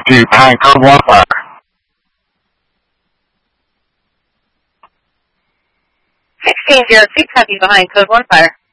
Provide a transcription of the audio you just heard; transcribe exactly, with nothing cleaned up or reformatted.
two behind code one fire. sixteen zero two, copy behind code one fire.